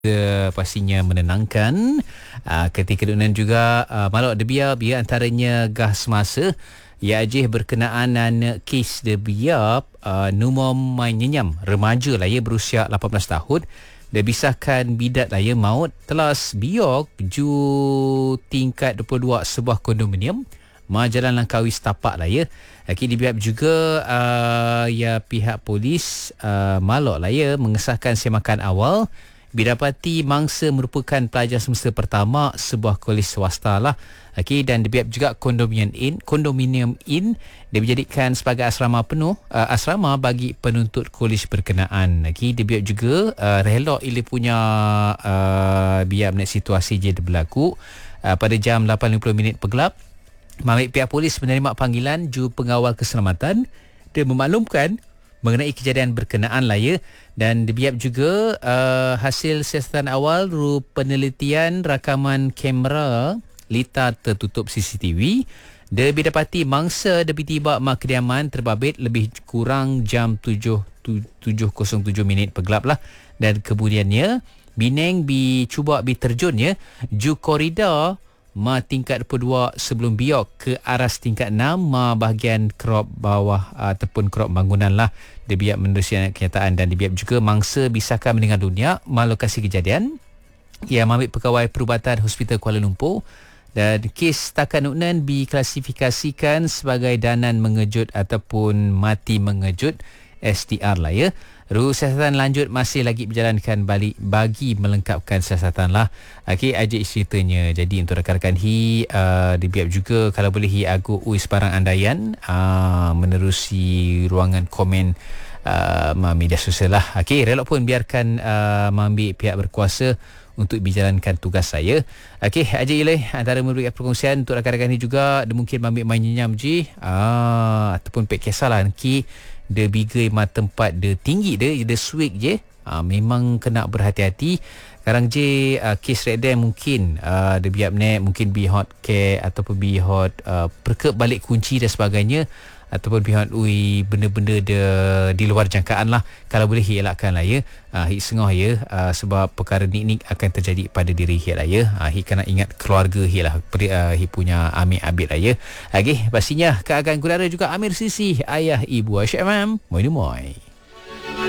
pastinya menenangkan. Ketika kedunan juga malok debia antaranya gas semasa ia ajih berkenaan dengan kes debia numor main nyenyam remaja lah ya berusia 18 tahun dia bisahkan bidat lah ya maut telas biok ju tingkat 22 sebuah kondominium Jalan Langkawi Setapak lah ya. Dibiap juga ya pihak polis malok lah ya mengesahkan semakan awal didapati mangsa merupakan pelajar semester pertama sebuah kolej swasta lah. Dan dibiap juga kondominium in dia dijadikan sebagai asrama penuh asrama bagi penuntut kolej berkenaan. Dibiap juga relok ili punya biap net situasi je berlaku pada jam 8.50 pergelap. Pihak polis menerima panggilan ju pengawal keselamatan dan memaklumkan mengenai kejadian berkenaan lah ya. Dan dibiap juga hasil siasatan awal penelitian rakaman kamera litar tertutup CCTV. Dia dapati mangsa dia tiba mak kediaman terbabit lebih kurang jam 7.07 pergelap lah. Dan kemudiannya Bineng cuba terjun ya ju koridor tingkat 22 sebelum biok ke aras tingkat 6 bahagian kerop bawah ataupun kerop bangunan lah. Dia biap meneruskan kenyataan dan dibiap juga mangsa bisahkan meninggal dunia lokasi kejadian. Ia ambil pegawai perubatan Hospital Kuala Lumpur dan kes takan unan diklasifikasikan sebagai danan mengejut ataupun mati mengejut STR lah ya. Siasatan lanjut masih lagi berjalankan balik bagi melengkapkan siasatan lah. Ajak ceritanya. Jadi untuk rakan-rakan dibiap juga kalau boleh agu sebarang andaian menerusi ruangan komen media sosial lah. Relok pun biarkan mengambil pihak berkuasa untuk berjalankan tugas saya. Ajak ilai antara memberi perkongsian untuk rakan-rakan ini juga mungkin mengambil main nyenyam ataupun pek kisah lah dia bigai tempat dia tinggi dia swing je memang kena berhati-hati sekarang je kes redem mungkin dia biap mungkin be hot care ataupun be hot perkep balik kunci dan sebagainya ataupun be hot benda-benda dia di luar jangkaan lah kalau boleh elakkan lah ya sengah ya sebab perkara ni akan terjadi pada diri lah ya kena ingat keluarga lah punya Amir Abid lah ya pastinya keagan kudara juga Amir Sisi ayah ibu Aisyah Mam moi